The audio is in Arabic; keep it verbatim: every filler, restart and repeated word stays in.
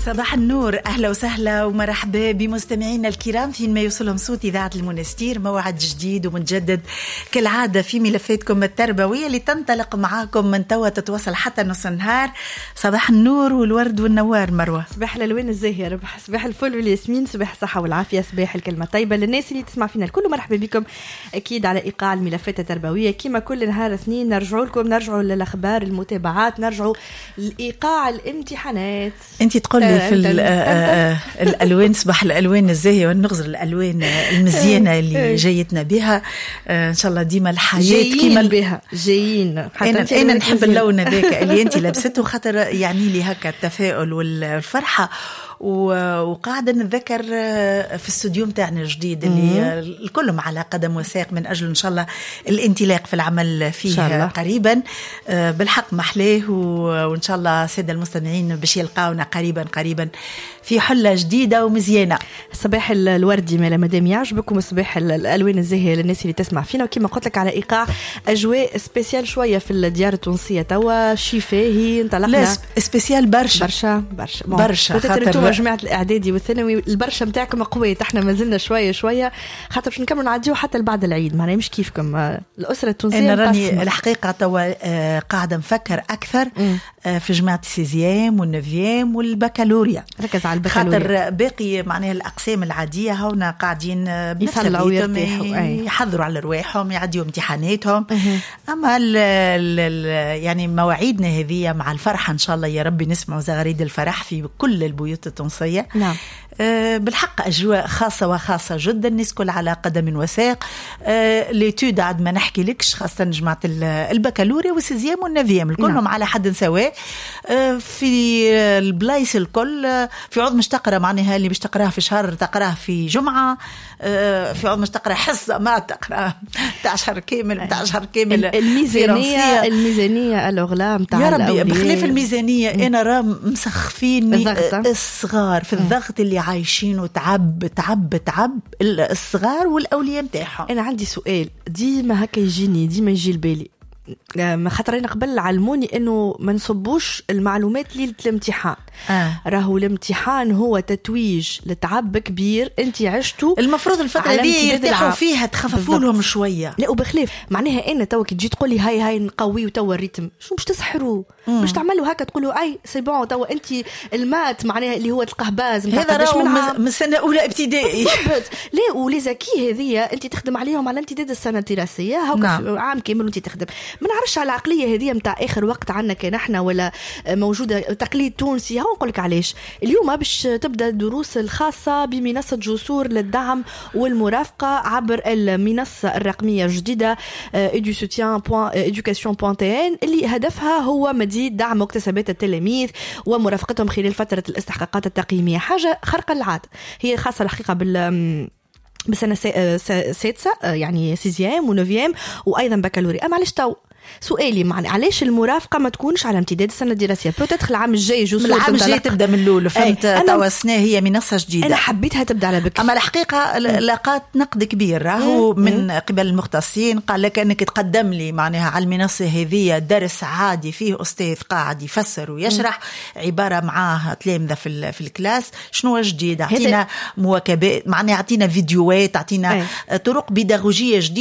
صباح النور، أهلا وسهلا ومرحبا بمستمعينا الكرام فين ما يوصلهم صوت إذاعة المنستير. موعد جديد ومتجدد كالعادة في ملفاتكم التربوية اللي تنطلق معاكم من توا تتواصل حتى نص النهار. صباح النور والورد والنوار. مروة، صباح الألوان الزاهية، ربح صباح الفل والياسمين، صباح الصحة والعافية، صباح الكلمة طيبة للناس اللي تسمع فينا الكل. مرحبا بكم أكيد على إيقاع الملفات التربوية كما كل نهار اثنين. نرجعوا لكم، نرجعوا للأخبار، المتابعات، نرجعوا لإيقاع الامتحانات. أنت تقول في الألوان، صباح الألوان الزاهية والنغزر الألوان المزيانة اللي جايتنا بها إن شاء الله ديما الحياة كيما بها جايين. أنا, أنا نحب اللون ذاك اللي أنت لبسته خاطر يعني لي هكا التفاؤل والفرحة. وقاعدة نتذكر في الاستوديو متاعنا الجديد اللي الكلهم على قدم وساق من أجل إن شاء الله الانطلاق في العمل فيه قريبا. بالحق محلاه، وإن شاء الله سادة المستمعين باش يلقاونا قريبا قريبا في حلة جديدة ومزيانة. صباح الوردي مالا مدام يعجبكم، صباح الألوان الزاهية للناس اللي تسمع فينا. وكما قلت لك على إيقاع أجواء سبيسيال شوية في الديار التونسية توا شفاهي انطلقنا. لا سبيسيال برشا برشا برشا برشا خاطر جماعة الإعدادي والثانوي البرشا متاعكم قوية، احنا ما زلنا شوية شوية خاطر باش نكملوا نعديو حتى بعد العيد. معناها مش كيفكم الأسرة التونسية. أنا راني الحقيقة توا قاعدة نفكر أكثر في جماعة السيزيام والنفيام والبكالوريا. ركز على البكالوريا خاطر باقي معناها الأقسام العادية هونا قاعدين يصلوا ويرتاحوا، يحضروا على رواحهم، يعديوا امتحاناتهم. أما ال ال يعني مواعيدنا هذه مع الفرحة إن شاء الله يا ربي نسمعوا زغاريد الفرح في كل البيوت التونسية. نعم. أه بالحق أجواء خاصة وخاصة جدا، الناس كل على قدم وساق. أه ليتود عاد ما نحكي لكش، خاصة جماعة البكالوريا والسيزيام والنفيام الكلهم نعم. على حد سواء. أه في البلايص الكل، أه في عوض مش تقرأ معناها اللي مش تقرأها في شهر تقرأها في جمعة، أه في عوض مش تقرأ حصة ما تقرأ بتاع شهر كامل بتاع شهر كامل. الميزانية الميزانية الأغلام تاع يا ربي بخلاف الميزانية م. أنا راه مسخفين الصغار في الضغط اللي عايشين وتعب تعب تعب الصغار والأولياء متاعهم. أنا عندي سؤال ديما هكا يجيني ديما يجي البالي، ما خاطر أنا قبل علموني إنه ما نصبوش المعلومات ليلة الامتحان. آه. راهو الامتحان هو تتويج لتعب كبير أنت عشتوا، المفروض الفترة دي يرتاحوا فيها تخففوا لهم شوية. لا وبخلاف معناها أنا توا كي تجي تقولي هاي هاي نقوي وتوا الريتم شو باش تسحروا باش تعملوا هكا تقولوا أي سيبون توا أنت المات معناها اللي هو القهباز هذا راهو من سنة أولى ابتدائي. لا ولي زكي هذه أنت تخدم عليهم على امتداد السنة الدراسية هاو نعم. عام كامل وأنت تخدم. ما نعرفش على العقلية هذه متاع آخر وقت عنا كان احنا ولا موجودة تقليد تونسي. هاو نقولك علاش اليوم باش تبدأ الدروس الخاصة بمنصة جسور للدعم والمرافقة عبر المنصة الرقمية الجديدة education point t n اللي هدفها هو مزيد دعم مكتسبات التلاميذ ومرافقتهم خلال فترة الاستحقاقات التقييمية. حاجة خارقة للعادة، هي خاصة الحقيقة بال بسنة سادسة يعني سيزيام ونوفيام وأيضا بكالوريا. أما علاش تو سؤالي معني علاش المرافقة ما تكونش على امتداد السنة الدراسية؟ بتدخل العام الجاي جوز العام الجاي تبدأ من الأول. فهمت توا السنة هي منصة جديدة. أنا حبيتها تبدأ على بكري. أما الحقيقة لاقات نقد كبير راهو من قبل المختصين. قال لك أنك تقدم لي معناها على المنصة هذه درس عادي فيه أستاذ قاعد يفسر ويشرح مم. عبارة معاه تلامذة في في الكلاس. شنو جديد؟ أعطينا مواكبات معناها، أعطينا فيديوهات، أعطينا طرق بيداغوجية جديدة